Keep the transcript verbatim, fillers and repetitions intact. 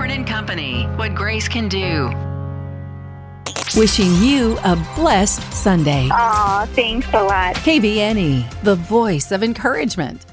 Byrne and Company, what grace can do. Wishing you a blessed Sunday. Aw, thanks a lot. K B N E, the voice of encouragement.